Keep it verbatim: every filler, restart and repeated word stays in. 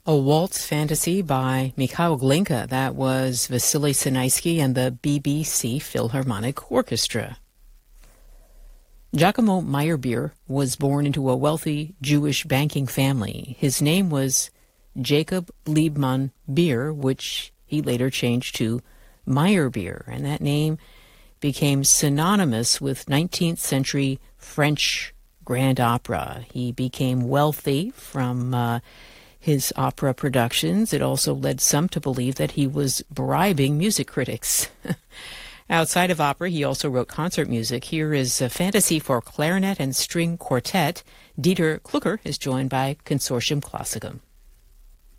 A Waltz Fantasy by Mikhail Glinka. That was Vasily Sinaisky and the B B C Philharmonic Orchestra. Giacomo Meyerbeer was born into a wealthy Jewish banking family. His name was Jacob Liebmann Beer, which he later changed to Meyerbeer, and that name became synonymous with nineteenth century French grand opera. He became wealthy from uh, his opera productions. It also led some to believe that he was bribing music critics. Outside of opera, he also wrote concert music. Here is a fantasy for clarinet and string quartet. Dieter Klucker is joined by Consortium Classicum.